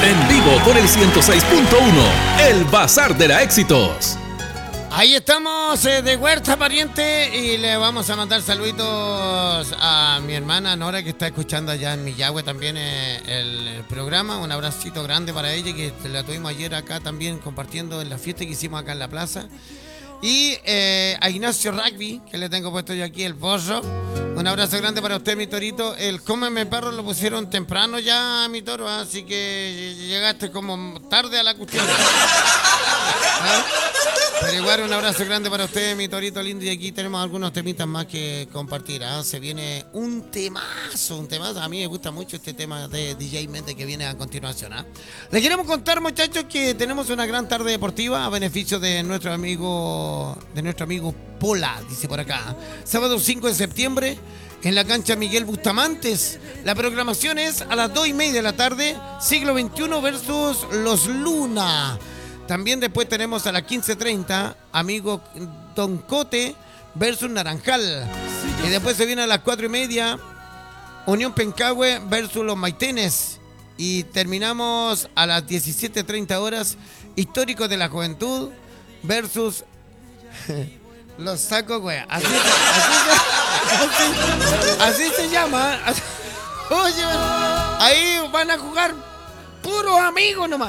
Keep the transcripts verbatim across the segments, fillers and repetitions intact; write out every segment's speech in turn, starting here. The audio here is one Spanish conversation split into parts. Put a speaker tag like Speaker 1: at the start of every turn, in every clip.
Speaker 1: En vivo por el ciento seis punto uno, el Bazar de la Éxitos.
Speaker 2: Ahí estamos eh, de Huerta Pariente y le vamos a mandar saluditos a mi hermana Nora, que está escuchando allá en Millahue también eh, el, el programa. Un abracito grande para ella, que la tuvimos ayer acá también compartiendo en la fiesta que hicimos acá en la plaza. Y eh, a Ignacio Rugby, que le tengo puesto yo aquí el bollo. Un abrazo grande para usted, mi torito. El cómeme perro lo pusieron temprano ya, mi toro, así que llegaste como tarde a la cuestión. ¿Ah? Pero igual un abrazo grande para usted, mi torito lindo. Y aquí tenemos algunos temitas más que compartir. ¿eh? Se viene un temazo, un temazo. A mí me gusta mucho este tema de D J Méndez que viene a continuación. ¿eh? Les queremos contar, muchachos, que tenemos una gran tarde deportiva a beneficio de nuestro amigo, de nuestro amigo Pola, dice por acá. Sábado cinco de septiembre en la cancha Miguel Bustamantes. La programación es a las dos y media de la tarde, siglo veintiuno versus los Luna. También después tenemos a las quince treinta, amigo Don Cote versus Naranjal. Y después se viene a las cuatro y media, Unión Pencahue versus los Maitenes. Y terminamos a las diecisiete treinta horas, Históricos de la Juventud versus los Sacos, güey. Así, así, así, así se llama. Oye, ahí van a jugar puros amigos nomás.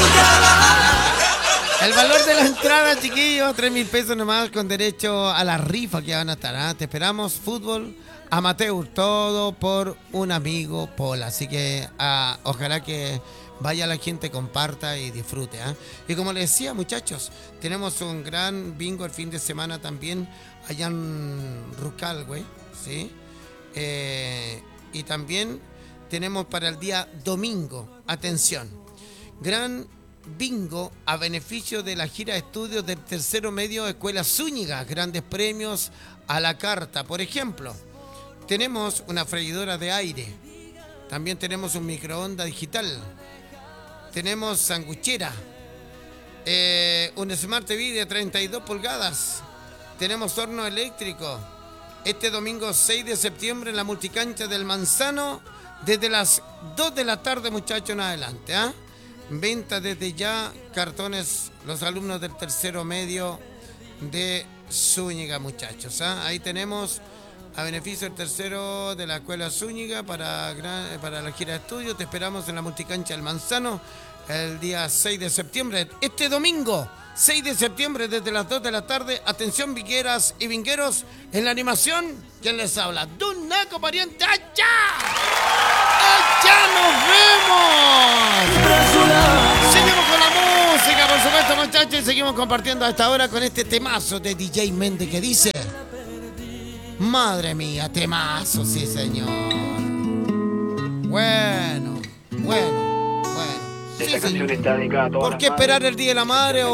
Speaker 2: El valor de la entrada, chiquillos, tres mil pesos nomás, con derecho a la rifa que van a estar. ¿eh? Te esperamos, fútbol amateur, todo por un amigo Pola. Así que uh, ojalá que vaya la gente, comparta y disfrute. ¿eh? Y como les decía, muchachos, tenemos un gran bingo el fin de semana también allá en Rucalgüe, ¿sí? Eh, y también tenemos para el día domingo, atención, gran bingo a beneficio de la gira de estudios del tercero medio de Escuela Zúñiga. Grandes premios a la carta. Por ejemplo, tenemos una freidora de aire. También tenemos un microondas digital. Tenemos sanguchera. Eh, un Smart T V de treinta y dos pulgadas. Tenemos horno eléctrico. Este domingo seis de septiembre en la multicancha del Manzano, desde las dos de la tarde, muchachos, en adelante. ¿eh? Venta desde ya, cartones, los alumnos del tercero medio de Zúñiga, muchachos. ¿eh? Ahí tenemos a beneficio del tercero de la Escuela Zúñiga para, para la gira de estudios. Te esperamos en la multicancha del Manzano el día seis de septiembre. Este domingo, seis de septiembre, desde las dos de la tarde. Atención, vigueras y vingueros. En la animación, ¿quién les habla? Don Naco Pariente. ¡Allá! ¡Allá nos vemos! Seguimos con la música, por supuesto, muchachos. Y seguimos compartiendo a esta hora con este temazo de D J Méndez que dice... Madre mía, temazo, sí, señor. Bueno, bueno, bueno. Sí,
Speaker 3: Esta canción está dedicada a todas
Speaker 2: ¿Por qué esperar el Día de la Madre o